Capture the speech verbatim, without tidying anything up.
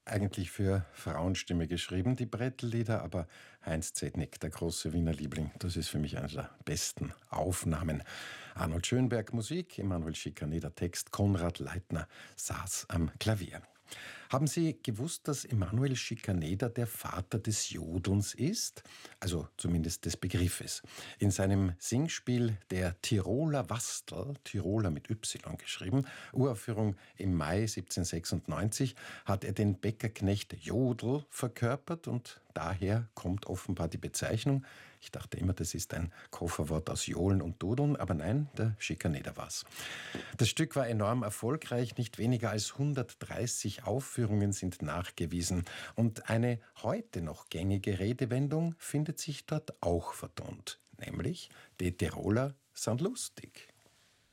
eigentlich für Frauenstimme geschrieben, die Brettl-Lieder, aber Heinz Zednik, der große Wiener Liebling, das ist für mich eine der besten Aufnahmen. Arnold Schönberg Musik, Emanuel Schikaneder Text, Konrad Leitner saß am Klavier. Haben Sie gewusst, dass Emanuel Schikaneder der Vater des Jodelns ist? Also zumindest des Begriffes. In seinem Singspiel Der Tiroler Wastel, Tiroler mit Y geschrieben, Uraufführung im Mai siebzehnhundertsechsundneunzig, hat er den Bäckerknecht Jodl verkörpert und daher kommt offenbar die Bezeichnung. Ich dachte immer, das ist ein Kofferwort aus Johlen und Dodeln, aber nein, der Schikaneder war's. Das Stück war enorm erfolgreich, nicht weniger als hundertdreißig Aufführungen sind nachgewiesen und eine heute noch gängige Redewendung findet sich dort auch vertont, nämlich die Tiroler sind lustig.